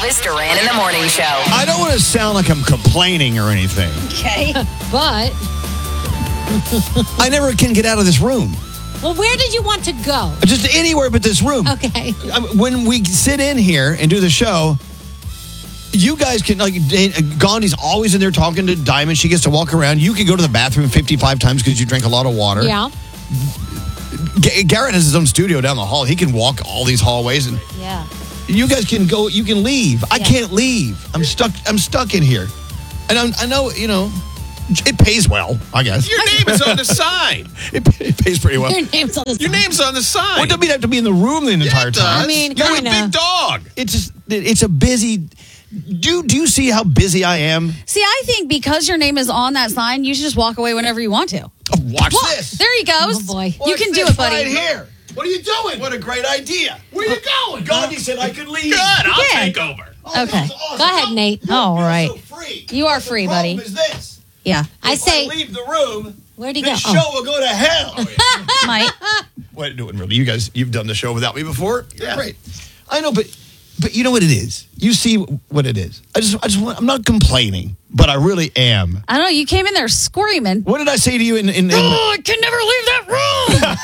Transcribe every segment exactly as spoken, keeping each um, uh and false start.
Elvis Duran in the Morning Show. I don't want to sound like I'm complaining or anything. Okay. But I never can get out of this room. Well, where did you want to go? Just anywhere but this room. Okay. When we sit in here and do the show, you guys can, like, Gandhi's always in there talking to Diamond. She gets to walk around. You can go to the bathroom fifty-five times because you drink a lot of water. Yeah. G- Garrett has his own studio down the hall. He can walk all these hallways, and Yeah. you guys can go. You can leave. I Yeah. can't leave. I'm stuck. I'm stuck in here, and I'm, I know you know it pays well. I guess Your name is on the sign. it, it pays pretty well. Your name's on the Your sign. name's on the sign. Well, it doesn't mean I have to be in the room the entire it time. does. I mean, You're a kinda. big dog. It's just, it's a busy. Do do you see how busy I am? See, I think because your name is on that sign, you should just walk away whenever you want to. Oh, watch Look, this. there he goes. Oh, boy. You Watch can do this it, buddy. right here. What are you doing? What a great idea. Where are you going? Gandhi said I could leave. Good. I'll Yeah. take over. Oh, Okay. this is awesome. Go ahead, Nate. All You're right. so free. You are The free, problem buddy. is this. Yeah. I If say, I leave the room, where'd he go? this Oh. show will go to hell. Might. Wait, no, really, you guys, you've done the show without me before. Yeah. Great. I know, but but you know what it is. You see what it is. I just, I just, want, I'm not complaining, but I really am. I don't know. You came in there screaming. What did I say to you in? in, in Oh, I can never leave that room.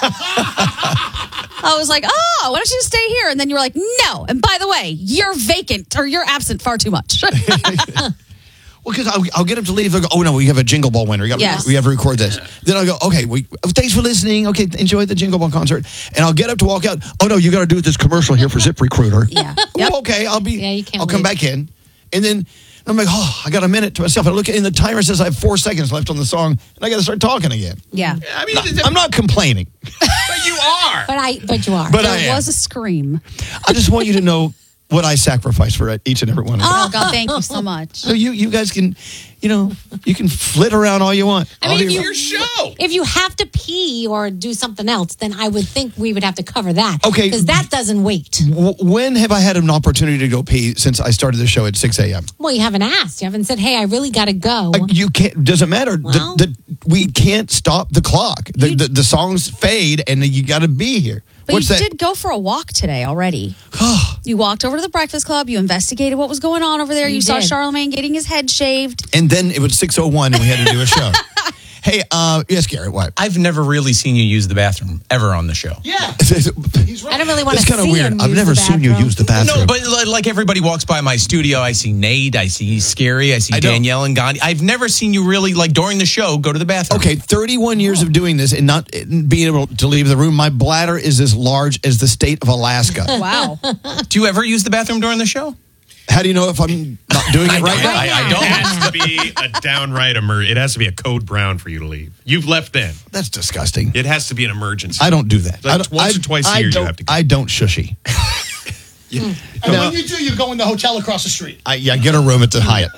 I was like, oh, why don't you just stay here? And then you were like, no. And by the way, you're vacant or you're absent far too much. Well, because I'll, I'll get him to leave. They'll go, oh, no, we have a Jingle Ball winner. We, got, Yes. we have to record this. Then I'll go, okay, we, thanks for listening. Okay, enjoy the Jingle Ball concert. And I'll get up to walk out. Oh, no, you got to do this commercial here for ZipRecruiter. Yeah. Oh, Yep. okay, I'll be, Yeah, you can't I'll come leave. back in. And then I'm like, oh, I got a minute to myself. I look at and the timer says I have four seconds left on the song, and I got to start talking again. Yeah. I mean, I'm not complaining, but you are. But I, but you are. but I There am. was a scream. I just want you to know what I sacrifice for each and every one of you. Oh, God, thank you so much. So you, you guys can, you know, you can flit around all you want. I All mean, if you- you- Your show. If you have to pee or do something else, then I would think we would have to cover that. Okay. Because that doesn't wait. W- when have I had an opportunity to go pee since I started the show at six a.m.? Well, you haven't asked. You haven't said, hey, I really got to go. Like, you can't. Doesn't matter. Well- the, the, we can't stop the clock. The, You- the, the songs fade, and you got to be here. But What's you that? did go for a walk today already. You walked over to the Breakfast Club. You investigated what was going on over there. You, You saw did. Charlamagne getting his head shaved. And then it was six oh one, and we had to do a show. Hey, uh, yes, Garrett. What? I've never really seen you use the bathroom ever on the show. Yeah, I don't really want to It's kind of see weird. him I've use never the seen you bathroom. use the bathroom. No, but li- like everybody walks by my studio, I see Nate, I see Scary, I see I don't. Danielle and Gandhi. I've never seen you really, like during the show, go to the bathroom. Okay, thirty-one years of doing this and not being able to leave the room. My bladder is as large as the state of Alaska. Wow. Do you ever use the bathroom during the show? How do you know if I'm not doing it right I, now? I, I It don't. has to be a downright emer. It has to be a code brown for you to leave. You've left then. That's disgusting. It has to be an emergency. I don't do that. Like I don't, once I, or twice a I year you don't- have to go. I don't shushy. And No. when you do, you go in the hotel across the street. I, yeah, get a room at the Hyatt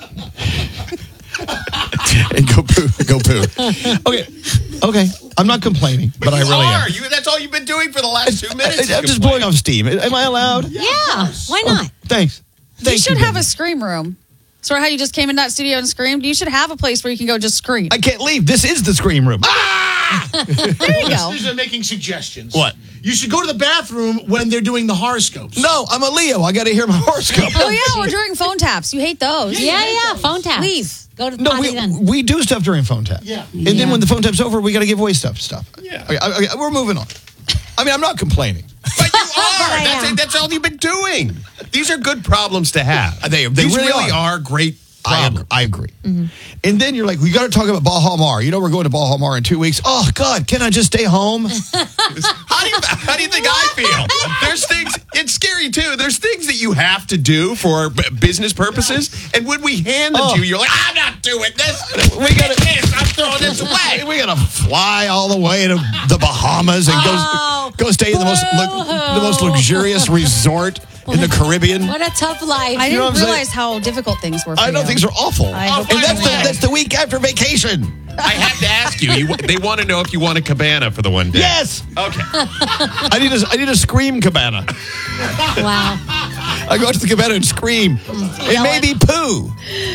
and go poo. Go poo. Okay, okay. I'm not complaining, but, But I you really are. am. You, that's all you've been doing for the last two minutes. I, am just blowing off steam. Am I allowed? Yeah, why not? Thanks. You Thank should you, have baby. a scream room. So how you just came in that studio and screamed? You should have a place where you can go just scream. I can't leave. This is the scream room. There you go. Listeners are making suggestions. What? You should go to the bathroom when they're doing the horoscopes. No, I'm a Leo. I got to hear my horoscope. Oh, yeah, we're doing phone taps. You hate those. Yeah, yeah, phone tap. Leave. Go to the No, potty we, then. we do stuff during phone tap. Yeah. And then when the phone tap's over, we got to give away stuff. Stuff. Yeah. Okay, okay, we're moving on. I mean, I'm not complaining. But you are. I that's, am. it. That's all you've been doing. These are good problems to have. They- they These really are. are great I problems. agree. I agree. And then you're like, we got to talk about Baja Mar. You know, we're going to Baja Mar in two weeks. Oh, God, can I just stay home? How do you how do you think I feel? There's things. It's scary too. There's things that you have to do for b- business purposes, and when we hand them Oh. to you, you're like, I'm not doing this. We gotta- this. I'm throwing this away. We got to fly all the way to the Bahamas and Oh, go, go stay in the most, lu- the most luxurious resort in the Caribbean. What a tough life. I You know what didn't I'm saying? realize how difficult things were for I know you. things are awful. I and hope by that's the the, way- that's the week after vacation. I have to ask you. you they want to know if you want a cabana for the one day. Yes. Okay. I need a, I need a scream cabana. Wow. I go out to the cabana and scream. It may be poo.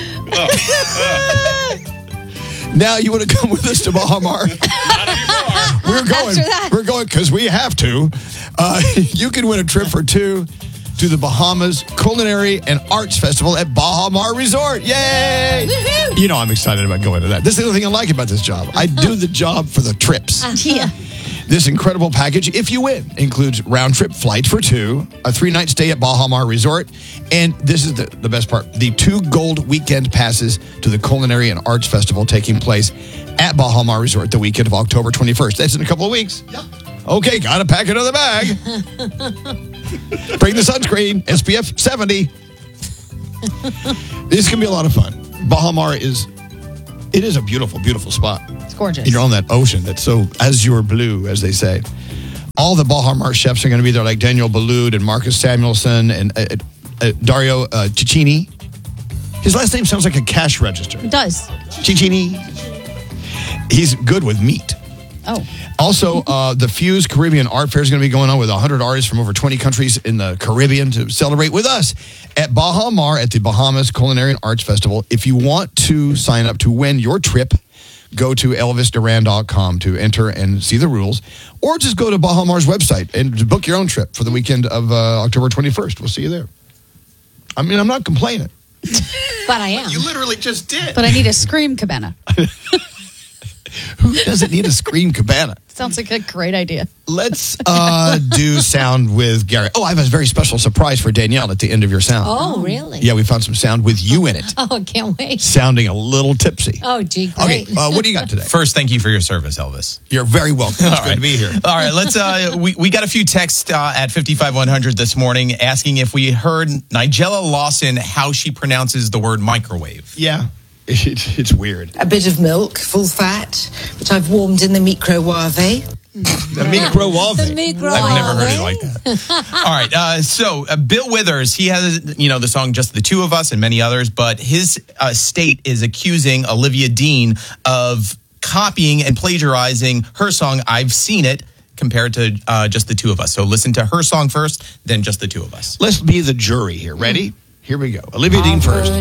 Now you want to come with us to Baja Mar? We're going. After that. We're going because we have to. Uh, you can win a trip for two to the Bahamas Culinary and Arts Festival at Baha Mar Resort. Yay! Woohoo! You know I'm excited about going to that. This is the only thing I like about this job. I do the job for the trips. Yeah. This incredible package, if you win, includes round-trip flights for two, a three-night stay at Baha Mar Resort, and this is the, the best part, the two gold weekend passes to the Culinary and Arts Festival taking place at Baha Mar Resort the weekend of October twenty-first. That's in a couple of weeks. Yep. Okay, gotta pack another bag. Bring the sunscreen, S P F seventy. This can be a lot of fun. Baha Mar is, it is a beautiful, beautiful spot. It's gorgeous. You're on that ocean that's so azure blue, as they say. All the Baha Mar chefs are going to be there, like Daniel Boulud and Marcus Samuelson and uh, uh, Dario uh, Cicchini. His last name sounds like a cash register. It does. Cicchini. He's good with meat. Oh. Also, uh, the Fuse Caribbean Art Fair is going to be going on with one hundred artists from over twenty countries in the Caribbean to celebrate with us at Baha Mar at the Bahamas Culinary and Arts Festival. If you want to sign up to win your trip, go to elvis duran dot com to enter and see the rules, or just go to Baha Mar's website and book your own trip for the weekend of uh, October twenty-first. We'll see you there. I mean, I'm not complaining. But I am. You literally just did. But I need a Scream Cabana. Who doesn't need a Scream Cabana? Sounds like a great idea. Let's uh, do sound with Gary. Oh, I have a very special surprise for Danielle at the end of your sound. Oh, really? Yeah, we found some sound with you in it, Oh, can't wait. sounding a little tipsy. Oh, gee, Okay, great. uh, what do you got today? First, thank you for your service, Elvis. You're very welcome. It's All good right. to be here. All right, let's. Uh, we we got a few texts uh, at fifty-five one hundred this morning asking if we heard Nigella Lawson how she pronounces the word microwave. Yeah, it, it's weird. A bit of milk, full fat, which I've warmed in the microwave. The microwave. The micro- I've never heard it like that. All right, uh, so uh, Bill Withers, he has you know the song "Just the Two of Us" and many others, but his uh, state is accusing Olivia Dean of copying and plagiarizing her song "I've Seen It" compared to uh, "Just the Two of Us." So listen to her song first, then "Just the Two of Us." Let's be the jury here. Ready? Here we go. Olivia Dean first.